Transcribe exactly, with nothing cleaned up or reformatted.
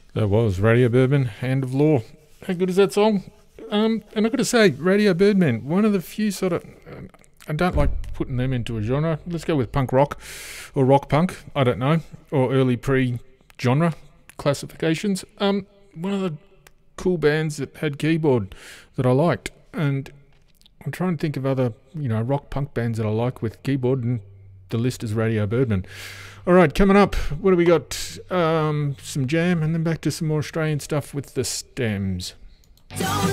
That was Radio Birdman, Hand of Law. How good is that song? Um, and I've got to say, Radio Birdman, one of the few sort of... I don't like putting them into a genre. Let's go with punk rock or rock punk, I don't know, or early pre-genre classifications. Um, one of the cool bands that had keyboard that I liked. And I'm trying to think of other, you know, rock punk bands that I like with keyboard, and the list is Radio Birdman. All right, coming up, what do we got? Um, some jam, and then back to some more Australian stuff with the Stems. Don't